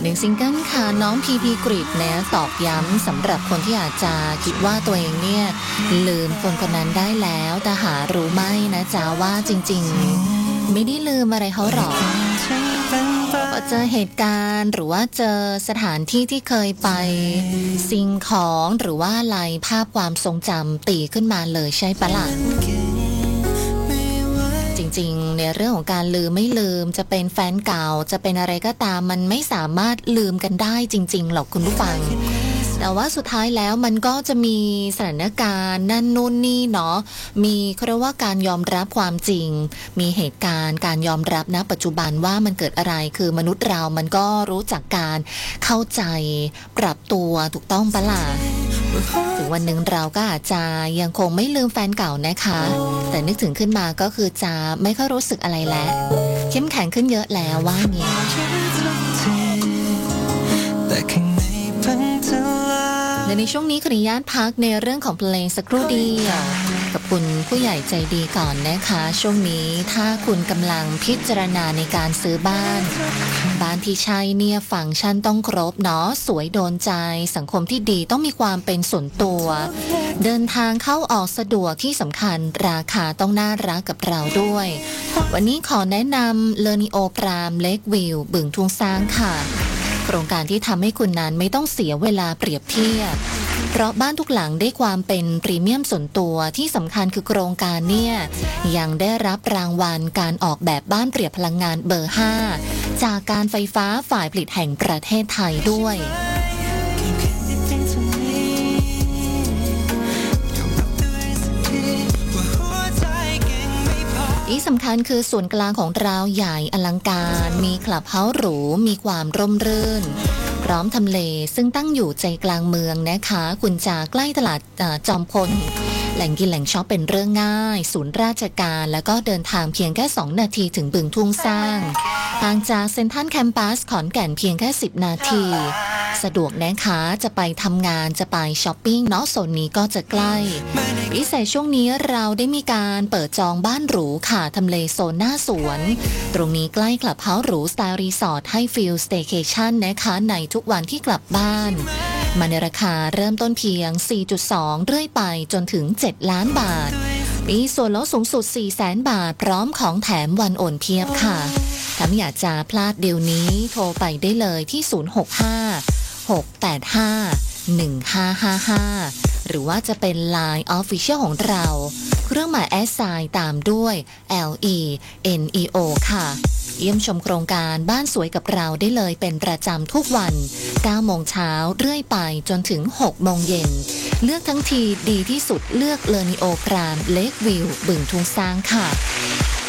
หนึ่งซิงเกิลค่ะน้องพีพีกริดเนี่ยตอกย้ำสำหรับคนที่อาจจะคิดว่าตัวเองเนี่ยลืมคนคนนั้นได้แล้วแต่หารู้ไหมนะจ๊ะว่าจริงๆไม่ได้ลืมอะไรเขาหรอกพอเจอเหตุการณ์หรือว่าเจอสถานที่ที่เคยไปสิ่งของหรือว่าอะไรภาพความทรงจำตีขึ้นมาเลยใช่ปะล่ะจริงๆในเรื่องของการลืมไม่ลืมจะเป็นแฟนเก่าจะเป็นอะไรก็ตามมันไม่สามารถลืมกันได้จริงๆหรอกคุณผู้ฟังแต่ว่าสุดท้ายแล้วมันก็จะมีสถานการณ์นั่นนู่นนี่เนาะมีเรียกว่าการยอมรับความจริงมีเหตุการณ์การยอมรับณปัจจุบันว่ามันเกิดอะไรคือมนุษย์เรามันก็รู้จักการเข้าใจปรับตัวถูกต้องปะล่ะถึงวันหนึ่งเราก็อาจจะยังคงไม่ลืมแฟนเก่านะคะแต่นึกถึงขึ้นมาก็คือจะไม่ค่อยรู้สึกอะไรแล้วเข้มแข็งขึ้นเยอะแล้วว่าเงี้ยในช่วงนี้ขออนุญาตพักในเรื่องของเพลงสักครู่เดียวกับคุณผู้ใหญ่ใจดีก่อนนะคะช่วงนี้ถ้าคุณกำลังพิจารณาในการซื้อบ้านที่ใช้เนี่ยฟังก์ชันต้องครบเนาะสวยโดนใจสังคมที่ดีต้องมีความเป็นส่วนตัวเดินทางเข้าออกสะดวกที่สำคัญราคาต้องน่ารักกับเราด้วยวันนี้ขอแนะนำเลอนิโอพรามเลควิวบึงทุ่งซางค่ะโครงการที่ทำให้คุณนั้นไม่ต้องเสียเวลาเปรียบเทียบเพราะบ้านทุกหลังได้ความเป็นพรีเมียมส่วนตัวที่สำคัญคือโครงการเนี่ยยังได้รับรางวัลการออกแบบบ้านเปรียบพลังงานเบอร์ 5จากการไฟฟ้าฝ่ายผลิตแห่งประเทศไทยด้วยที่สำคัญคือส่วนกลางของเราใหญ่อลังการมีคลับเฮาส์หรูมีความร่มรื่นพร้อมทำเลซึ่งตั้งอยู่ใจกลางเมืองนะคะคุณจะใกล้ตลาดจอมพลแหล่งกินแหล่งช็อปเป็นเรื่องง่ายศูนย์ราชการแล้วก็เดินทางเพียงแค่2นาทีถึงบึงทุ่งสร้างห่างจากเซ็นทรัลแคมปัสขอนแก่นเพียงแค่10นาทีสะดวกนะคะจะไปทำงานจะไปช้อปปิ้งเนาะโซนนี้ก็จะใกล้พิเศษช่วงนี้เราได้มีการเปิดจองบ้านหรูค่ะทำเลโซนหน้าสวนตรงนี้ใกล้คลับเฮาส์หรูสไตล์รีสอร์ทให้ฟีลสเตย์เคชั่นนะคะในทุกวันที่กลับบ้านมาในราคาเริ่มต้นเพียง 4.2 เรื่อยไปจนถึง7ล้านบาทมีส่วนลดสูงสุด 400,000 บาทพร้อมของแถมวันโอนเพียบค่ะถ้าไม่อยากจะพลาดเดี๋ยวนี้โทรไปได้เลยที่065-685-1555หรือว่าจะเป็น LINE Official ของเราเครื่องหมายแอสไซน์ตามด้วย LENEO ค่ะเยี่ยมชมโครงการบ้านสวยกับเราได้เลยเป็นประจำทุกวัน 9 โมงเช้าเรื่อยไปจนถึง 6 โมงเย็นเลือกทั้งทีดีที่สุดเลือกเลอนิโอพรามเลควิวบึงทุ่งซางค่ะ